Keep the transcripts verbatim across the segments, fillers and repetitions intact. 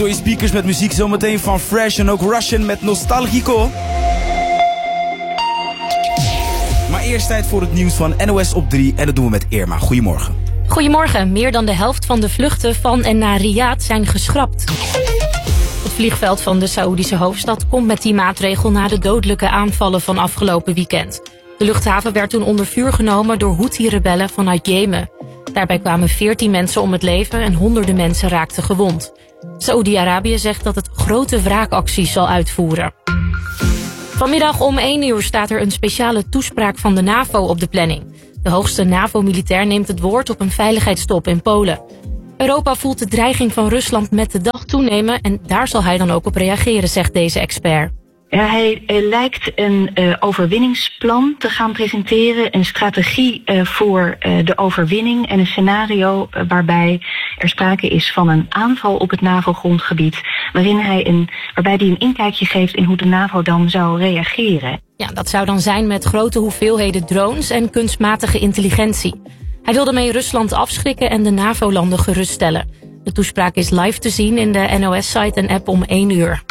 Door je speakers met muziek zometeen van Fresh en ook Russian met Nostalgico. Maar eerst tijd voor het nieuws van N O S op drie en dat doen we met Irma. Goedemorgen. Goedemorgen. Meer dan de helft van de vluchten van en naar Riyadh zijn geschrapt. Het vliegveld van de Saoedische hoofdstad komt met die maatregel na de dodelijke aanvallen van afgelopen weekend. De luchthaven werd toen onder vuur genomen door Houthi-rebellen vanuit Jemen. Daarbij kwamen veertien mensen om het leven en honderden mensen raakten gewond. Saoedi-Arabië zegt dat het grote wraakacties zal uitvoeren. Vanmiddag om één uur staat er een speciale toespraak van de NAVO op de planning. De hoogste NAVO-militair neemt het woord op een veiligheidstop in Polen. Europa voelt de dreiging van Rusland met de dag toenemen en daar zal hij dan ook op reageren, zegt deze expert. Ja, hij uh, lijkt een uh, overwinningsplan te gaan presenteren, een strategie uh, voor uh, de overwinning en een scenario uh, waarbij er sprake is van een aanval op het NAVO-grondgebied, waarin hij een, waarbij hij een inkijkje geeft in hoe de NAVO dan zou reageren. Ja, dat zou dan zijn met grote hoeveelheden drones en kunstmatige intelligentie. Hij wil daarmee Rusland afschrikken en de NAVO-landen geruststellen. De toespraak is live te zien in de N O S-site en app om één uur.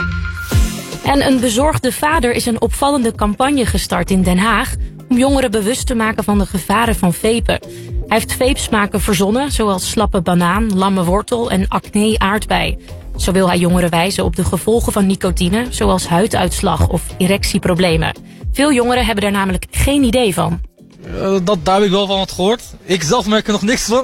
En een bezorgde vader is een opvallende campagne gestart in Den Haag om jongeren bewust te maken van de gevaren van vapen. Hij heeft vapesmaken verzonnen, zoals slappe banaan, lamme wortel en acne aardbei. Zo wil hij jongeren wijzen op de gevolgen van nicotine, zoals huiduitslag of erectieproblemen. Veel jongeren hebben daar namelijk geen idee van. Uh, dat, daar heb ik wel van wat gehoord. Ik zelf merk er nog niks van.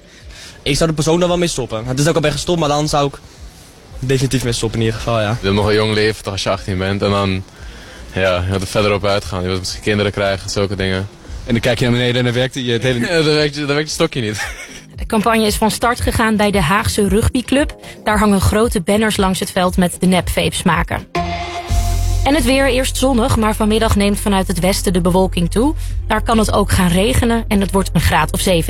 Ik zou de persoon daar wel mee stoppen. Het is ook al bij gestopt, maar dan zou ik definitief mee stoppen in ieder geval, ja. Je wil nog een jong leven, toch als je achttien bent. En dan, ja, je wilt er verder op uitgaan. Je wilt misschien kinderen krijgen, zulke dingen. En dan kijk je naar beneden en dan werkt je het hele... Ja, dan werkt je, dan werkt je stokje niet. De campagne is van start gegaan bij de Haagse rugbyclub. Daar hangen grote banners langs het veld met de nep-vapesmaken. En het weer, eerst zonnig, maar vanmiddag neemt vanuit het westen de bewolking toe. Daar kan het ook gaan regenen en het wordt een graad of zeven.